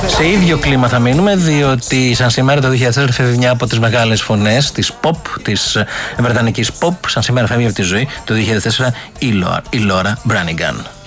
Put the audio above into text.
Σε ίδιο κλίμα θα μείνουμε, διότι σαν σήμερα το 2004 φεύγει μια από τις μεγάλες φωνές της pop, της βρετανικής pop. Σαν σήμερα φεύγει από τη ζωή το 2004 η Laura Branigan.